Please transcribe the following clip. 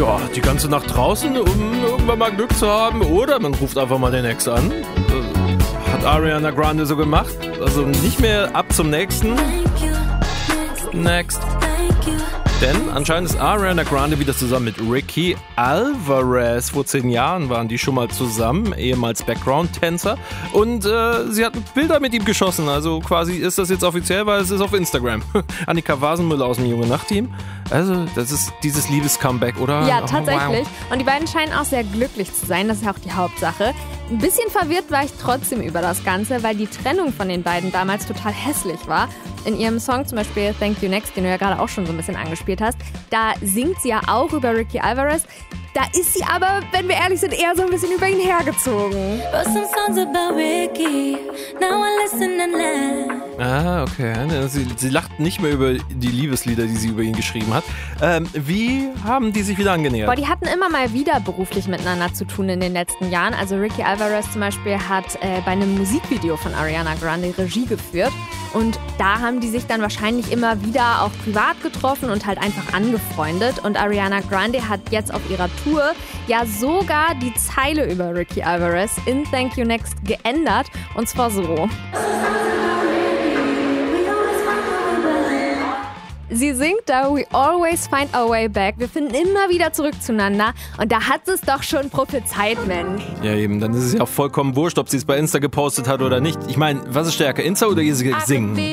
Ja, die ganze Nacht draußen, um irgendwann mal Glück zu haben. Oder man ruft einfach mal den Ex an. Hat Ariana Grande so gemacht. Also nicht mehr ab zum nächsten. Next. Denn anscheinend ist Ariana Grande wieder zusammen mit Ricky Alvarez. Vor 10 Jahren waren die schon mal zusammen, ehemals Background-Tänzer. Und sie hat Bilder mit ihm geschossen. Also quasi ist das jetzt offiziell, weil es ist auf Instagram. Annika Wasenmüller aus dem Junge Nacht-Team. Also das ist dieses Liebes-Comeback, oder? Ja, tatsächlich. Wow. Und die beiden scheinen auch sehr glücklich zu sein. Das ist ja auch die Hauptsache. Ein bisschen verwirrt war ich trotzdem über das Ganze, weil die Trennung von den beiden damals total hässlich war. In ihrem Song zum Beispiel Thank You Next, den du ja gerade auch schon so ein bisschen angespielt hast, da singt sie ja auch über Ricky Alvarez. Da ist sie aber, wenn wir ehrlich sind, eher so ein bisschen über ihn hergezogen. Ah, okay. Sie lacht nicht mehr über die Liebeslieder, die sie über ihn geschrieben hat. Wie haben die sich wieder angenähert? Boah, die hatten immer mal wieder beruflich miteinander zu tun in den letzten Jahren. Also Ricky Alvarez zum Beispiel hat bei einem Musikvideo von Ariana Grande Regie geführt. Und da haben die sich dann wahrscheinlich immer wieder auch privat getroffen und halt einfach angefreundet. Und Ariana Grande hat jetzt auf ihrer Tour ja sogar die Zeile über Ricky Alvarez in Thank You Next geändert. Und zwar so. Sie singt da We always find our way back. Wir finden immer wieder zurück zueinander. Und da hat sie es doch schon prophezeit, Mensch. Ja eben, dann ist es ja auch vollkommen wurscht, ob sie es bei Insta gepostet hat oder nicht. Ich meine, was ist stärker, Insta oder ihr Singen?